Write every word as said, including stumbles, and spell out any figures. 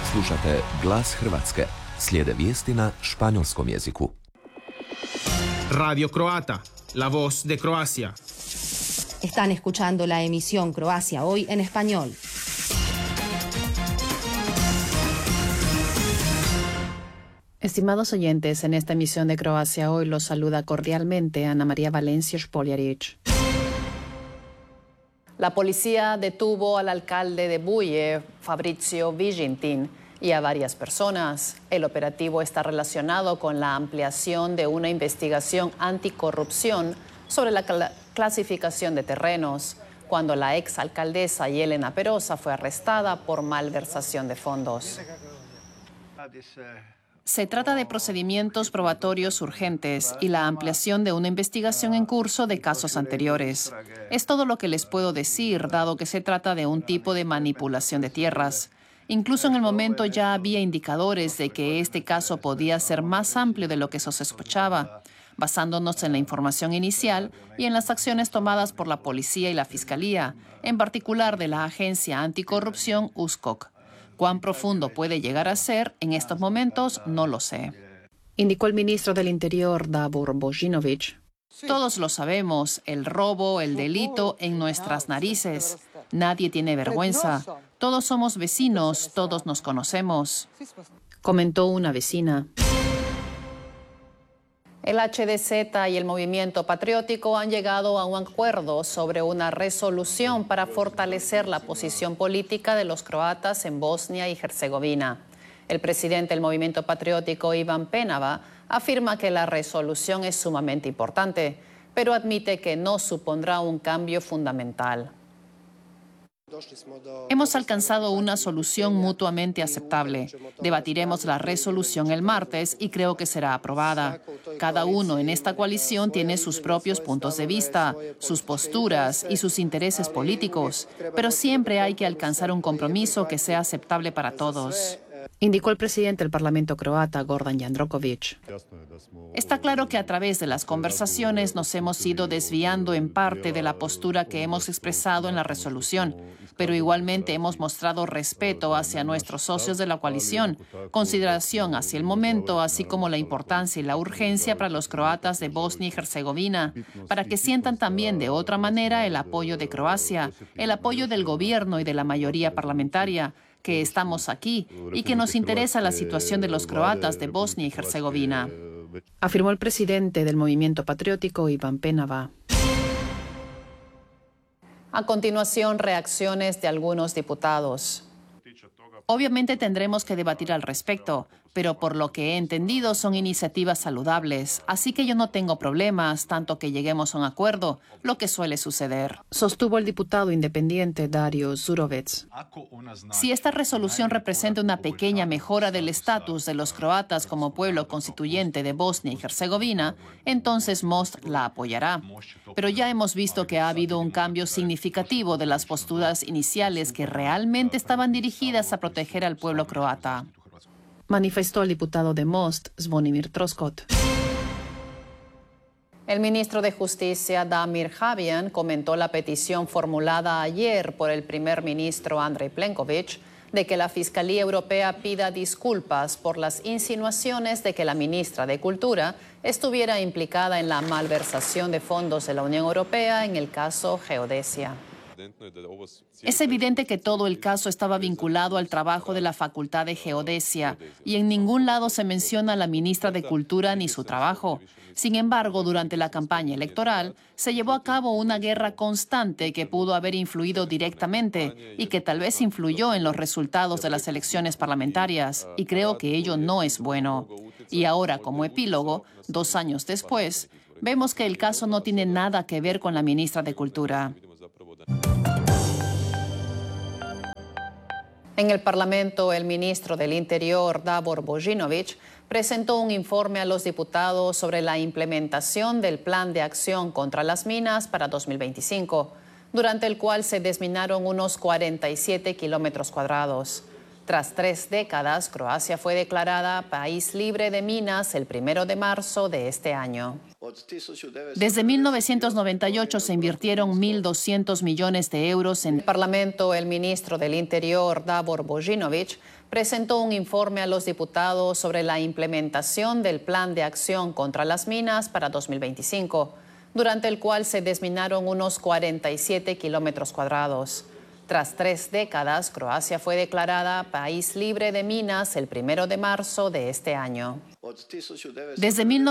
Slušate Glas Hrvatske. Slijede vijesti na španjolskom jeziku. Radio Croata, la voz de Croacia. Están escuchando la emisión Croacia Hoy en español. Estimados oyentes, en esta emisión de Croacia Hoy los saluda cordialmente Ana María Valencia Špoljarić. La policía detuvo al alcalde de Buje, Fabrizio Vigintin, y a varias personas. El operativo está relacionado con la ampliación de una investigación anticorrupción sobre la cl- clasificación de terrenos, cuando la exalcaldesa Jelena Perosa fue arrestada por malversación de fondos. Se trata de procedimientos probatorios urgentes y la ampliación de una investigación en curso de casos anteriores. Es todo lo que les puedo decir, dado que se trata de un tipo de manipulación de tierras. Incluso en el momento ya había indicadores de que este caso podía ser más amplio de lo que se sospechaba, basándonos en la información inicial y en las acciones tomadas por la policía y la fiscalía, en particular de la agencia anticorrupción U S K O K. Cuán profundo puede llegar a ser en estos momentos, no lo sé. Indicó el ministro del Interior, Davor Božinović. Todos lo sabemos, el robo, el delito en nuestras narices. Nadie tiene vergüenza. Todos somos vecinos, todos nos conocemos, comentó una vecina. El H D Z y el Movimiento Patriótico han llegado a un acuerdo sobre una resolución para fortalecer la posición política de los croatas en Bosnia y Herzegovina. El presidente del Movimiento Patriótico, Ivan Penava, afirma que la resolución es sumamente importante, pero admite que no supondrá un cambio fundamental. Hemos alcanzado una solución mutuamente aceptable. Debatiremos la resolución el martes y creo que será aprobada. Cada uno en esta coalición tiene sus propios puntos de vista, sus posturas y sus intereses políticos, pero siempre hay que alcanzar un compromiso que sea aceptable para todos, indicó el presidente del Parlamento croata, Gordan Jandroković. Está claro que a través de las conversaciones nos hemos ido desviando en parte de la postura que hemos expresado en la resolución, pero igualmente hemos mostrado respeto hacia nuestros socios de la coalición, consideración hacia el momento, así como la importancia y la urgencia para los croatas de Bosnia y Herzegovina, para que sientan también de otra manera el apoyo de Croacia, el apoyo del gobierno y de la mayoría parlamentaria, que estamos aquí y que nos interesa la situación de los croatas de Bosnia y Herzegovina, afirmó el presidente del Movimiento Patriótico, Ivan Penava. A continuación, reacciones de algunos diputados. Obviamente tendremos que debatir al respecto, pero por lo que he entendido son iniciativas saludables, así que yo no tengo problemas, tanto que lleguemos a un acuerdo, lo que suele suceder, sostuvo el diputado independiente Dario Zurovec. Si esta resolución representa una pequeña mejora del estatus de los croatas como pueblo constituyente de Bosnia y Herzegovina, entonces Most la apoyará. Pero ya hemos visto que ha habido un cambio significativo de las posturas iniciales que realmente estaban dirigidas a proteger al pueblo croata, manifestó el diputado de Most, Zvonimir Troskot. El ministro de Justicia, Damir Habijan, comentó la petición formulada ayer por el primer ministro Andrej Plenković de que la Fiscalía Europea pida disculpas por las insinuaciones de que la ministra de Cultura estuviera implicada en la malversación de fondos de la Unión Europea en el caso Geodesia. Es evidente que todo el caso estaba vinculado al trabajo de la Facultad de Geodesia y en ningún lado se menciona a la ministra de Cultura ni su trabajo. Sin embargo, durante la campaña electoral se llevó a cabo una guerra constante que pudo haber influido directamente y que tal vez influyó en los resultados de las elecciones parlamentarias, y creo que ello no es bueno. Y ahora, como epílogo, dos años después, vemos que el caso no tiene nada que ver con la ministra de Cultura. En el Parlamento, el ministro del Interior, Davor Božinović, presentó un informe a los diputados sobre la implementación del Plan de Acción contra las Minas para dos mil veinticinco, durante el cual se desminaron unos cuarenta y siete kilómetros cuadrados. Tras tres décadas, Croacia fue declarada país libre de minas el primero de marzo de este año. Desde mil novecientos noventa y ocho se invirtieron mil doscientos millones de euros en el Parlamento. El ministro del Interior, Davor Božinović, presentó un informe a los diputados sobre la implementación del Plan de Acción contra las Minas para dos mil veinticinco, durante el cual se desminaron unos cuarenta y siete kilómetros cuadrados. Tras tres décadas, Croacia fue declarada país libre de minas el primero de marzo de este año. Desde mil